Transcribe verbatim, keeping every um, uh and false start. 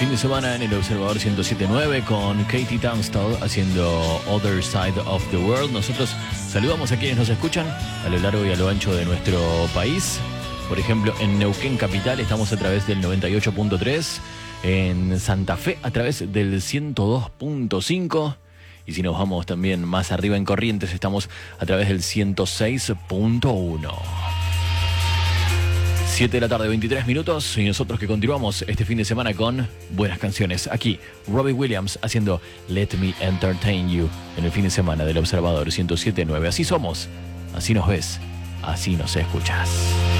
fin de semana en el Observador ciento siete punto nueve con Katie Tunstall haciendo Other Side of the World. Nosotros saludamos a quienes nos escuchan a lo largo y a lo ancho de nuestro país. Por ejemplo, en Neuquén Capital estamos a través del noventa y ocho punto tres, en Santa Fe a través del ciento dos punto cinco y si nos vamos también más arriba en Corrientes estamos a través del ciento seis punto uno. siete de la tarde, veintitrés minutos, y nosotros que continuamos este fin de semana con buenas canciones. Aquí, Robbie Williams haciendo Let Me Entertain You en el fin de semana del Observador ciento siete punto nueve. Así somos, así nos ves, así nos escuchas.